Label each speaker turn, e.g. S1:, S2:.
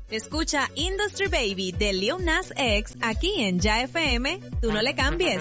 S1: Escucha Industry Baby de Lil Nas X aquí en Ya FM. Tú no le cambies.